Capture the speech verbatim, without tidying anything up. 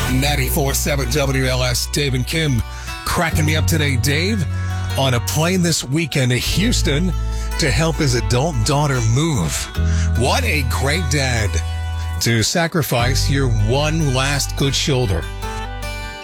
ninety-four point seven W L S, Dave and Kim cracking me up today. Dave on a plane this weekend to Houston to help his adult daughter move. What a great dad to sacrifice your one last good shoulder